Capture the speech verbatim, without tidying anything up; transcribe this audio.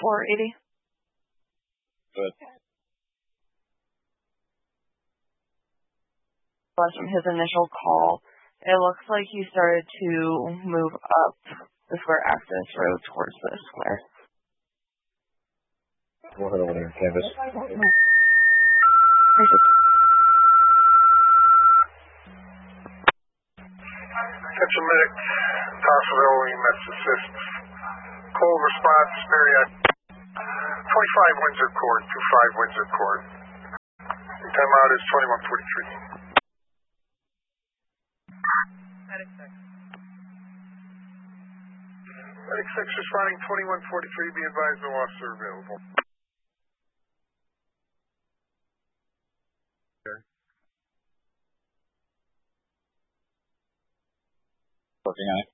four eighty. Good. From his initial call, it looks like he started to move up the square access road towards the square. We'll head over there, canvas. Attention medic, Cossville, E M S assist. Cold response, Marriott. twenty-five Windsor Court, twenty-five Windsor Court. Time out is twenty-one forty-three. Medic six. Medic six responding twenty-one forty-three, be advised no officer available. Working on it.